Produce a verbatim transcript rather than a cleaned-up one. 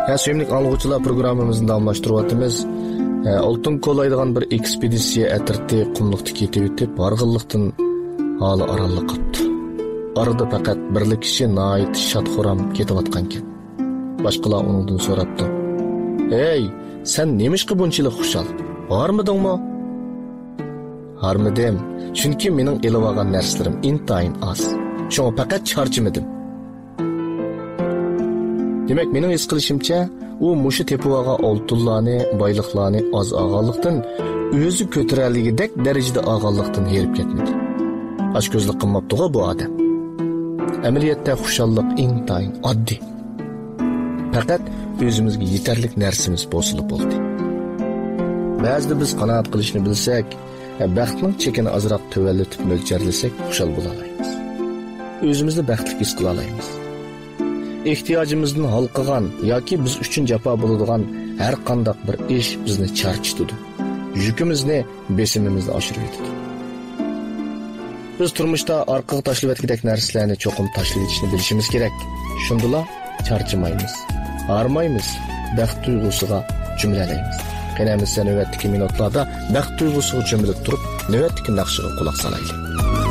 Ha, suyumlik anlıqçılar programımızın davamlaştırıyatımız. Oltun kolaydigan bir ekspedisiya atirti qumluqda ketib o'tib, barg'inliqdan hali aralliq qapti. Arada faqat birlik kishi nihoyat shadxo'ram ketayotgankan. Boshqalar uningdan so'rabdi. "Ey, sen nemishqa bunchalik xushal? Bormidingmi?" "Harmidim, chunki mening elib olgan narsalarim intayin oz. Shunga faqat charchimadim." Demak, mening his qilishimcha, u mushu tepib olgan oltinlarni, boyliqlarni oz olganlikdan o'zi ko'taralligidek darajada olganlikdan herib ketmadi. Ochko'zlik qilmabdi-ku bu odam. Amaliyotda xushallik intayin oddiy. Faqat o'zimizga yetarlik narsamiz bo'lsa bo'ldi. Ba'zida biz qanoat qilishni bilsak, baxtning chekini azroq tuvallatib mo'ljarlasak, xushal bo'la olamiz. O'zimizni baxtli his qila olamiz. Ehtiyojimizdan halqagan yoki biz uchun jafo bo'ladigan har qanday bir ish bizni charchitadi. Yukimizni, besimimizni oshirib yetadi. Biz turmushda orqaga tashlab etgidek narsalarni cho'qim tashlab etishni bilishimiz kerak. Shundala charchamaymiz, armaymiz, baxt tuyg'usiga jumlalaymiz. Qanamiz navbatdagi minutlarda baxt tuyg'usiga jumlab turib, navbatdagi naqshiga quloq solaylik.